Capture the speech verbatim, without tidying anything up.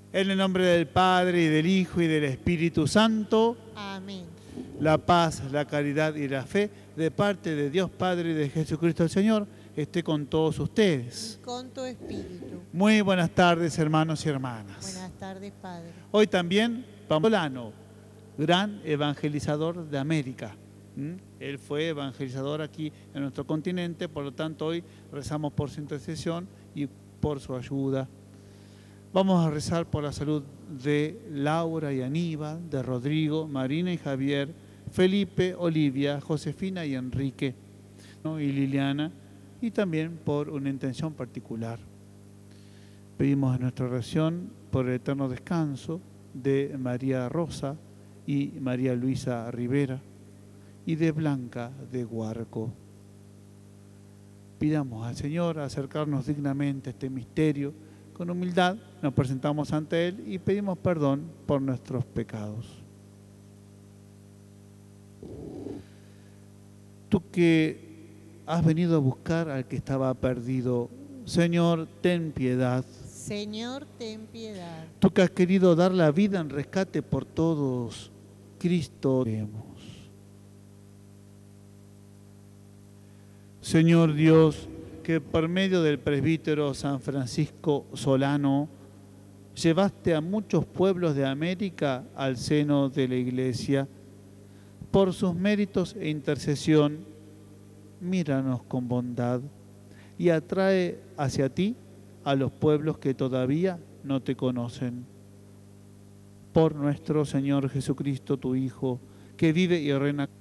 En el nombre del Padre, y del Hijo, y del Espíritu Santo. Amén. La paz, la caridad y la fe de parte de Dios Padre y de Jesucristo el Señor esté con todos ustedes. Y con tu espíritu. Muy buenas tardes, hermanos y hermanas. Buenas tardes, Padre. Hoy también, Pamplano, gran evangelizador de América. ¿Mm? Él fue evangelizador aquí en nuestro continente, por lo tanto hoy rezamos por su intercesión y por su ayuda. Vamos a rezar por la salud de Laura y Aníbal, de Rodrigo, Marina y Javier, Felipe, Olivia, Josefina y Enrique, ¿no? y Liliana, y también por una intención particular. Pedimos en nuestra oración por el eterno descanso de María Rosa y María Luisa Rivera y de Blanca de Guarco. Pidamos al Señor acercarnos dignamente a este misterio. Con humildad nos presentamos ante Él y pedimos perdón por nuestros pecados. Tú que has venido a buscar al que estaba perdido, Señor, ten piedad. Señor, ten piedad. Tú que has querido dar la vida en rescate por todos, Cristo, oremos. Señor Dios, que por medio del presbítero San Francisco Solano llevaste a muchos pueblos de América al seno de la Iglesia. Por sus méritos e intercesión, míranos con bondad y atrae hacia ti a los pueblos que todavía no te conocen. Por nuestro Señor Jesucristo, tu Hijo, que vive y reina